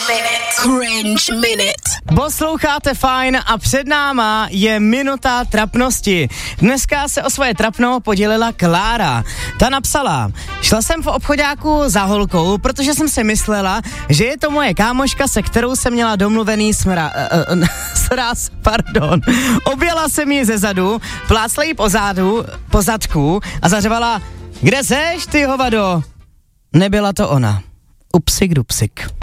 Cringe Minute. Posloucháte Fajn a před náma je minuta trapnosti. Dneska se o svoje trapno podělila Klára. Ta napsala: šla jsem v obchodáku za holkou, protože jsem si myslela, že je to moje kámoška, se kterou jsem měla domluvený sraz. Objela jsem ji ze zadu, plácla jí po zadku a zařvala: kde seš, ty hovado? Nebyla to ona. Upsik dupsik.